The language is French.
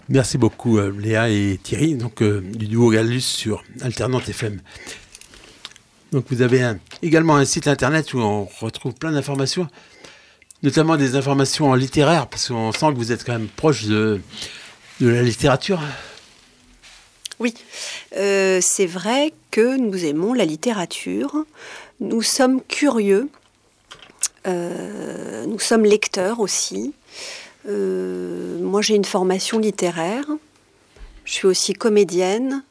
Merci beaucoup Léa et Thierry, donc du duo Gallus sur Alternante FM. Donc vous avez également un site internet où on retrouve plein d'informations, notamment des informations en littéraire, parce qu'on sent que vous êtes quand même proche de la littérature. Oui, c'est vrai que nous aimons la littérature, nous sommes curieux, nous sommes lecteurs aussi. Moi j'ai une formation littéraire, je suis aussi comédienne,